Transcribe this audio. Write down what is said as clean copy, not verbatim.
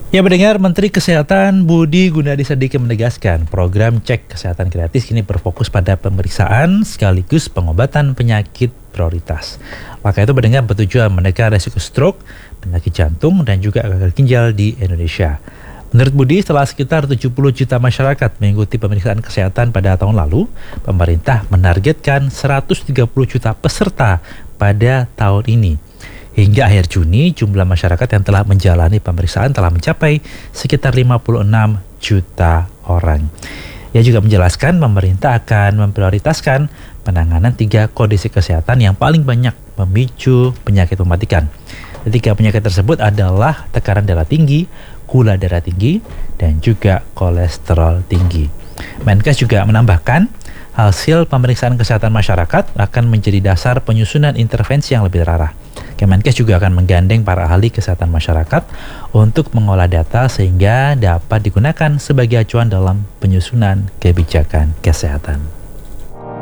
Ya, mendengar Menteri Kesehatan Budi Gunadi Sadikin menegaskan program cek kesehatan gratis kini berfokus pada pemeriksaan sekaligus pengobatan penyakit prioritas. Maka itu mendengar bertujuan menekan resiko stroke, penyakit jantung, dan juga gagal ginjal di Indonesia. Menurut Budi, setelah sekitar 70 juta masyarakat mengikuti pemeriksaan kesehatan pada tahun lalu, pemerintah menargetkan 130 juta peserta pada tahun ini. Hingga akhir Juni, jumlah masyarakat yang telah menjalani pemeriksaan telah mencapai sekitar 56 juta orang. Ia juga menjelaskan pemerintah akan memprioritaskan penanganan 3 kondisi kesehatan yang paling banyak memicu penyakit mematikan. Ketiga penyakit tersebut adalah tekanan darah tinggi, gula darah tinggi, dan juga kolesterol tinggi. Menkes juga menambahkan, hasil pemeriksaan kesehatan masyarakat akan menjadi dasar penyusunan intervensi yang lebih terarah. Kemenkes juga akan menggandeng para ahli kesehatan masyarakat untuk mengolah data sehingga dapat digunakan sebagai acuan dalam penyusunan kebijakan kesehatan.